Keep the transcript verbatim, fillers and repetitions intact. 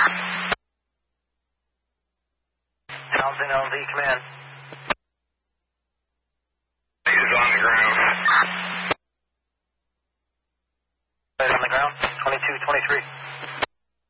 Townsend L V, command. He's on the ground. Right on the ground, twenty-two twenty-three.